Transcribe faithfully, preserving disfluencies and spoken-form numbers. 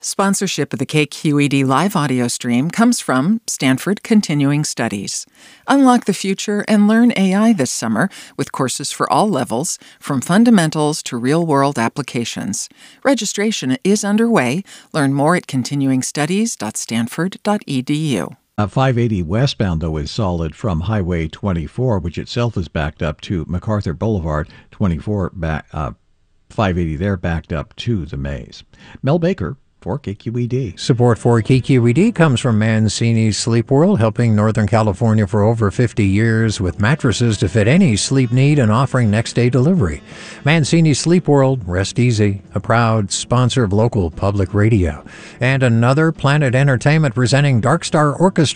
Sponsorship of the K Q E D live audio stream comes from Stanford Continuing Studies. Unlock the future and learn A I this summer with courses for all levels, from fundamentals to real-world applications. Registration is underway. Learn more at continuing studies dot stanford dot e d u. Uh, five eighty westbound, though, is solid from Highway twenty-four, which itself is backed up to MacArthur Boulevard. twenty-four, back, uh, five eighty there backed up to the Maze. Mel Baker for K Q E D. Support for K Q E D comes from Mancini Sleep World, helping Northern California for over fifty years with mattresses to fit any sleep need and offering next-day delivery. Mancini Sleep World, rest easy, a proud sponsor of local public radio. And another Planet Entertainment presenting Dark Star Orchestra.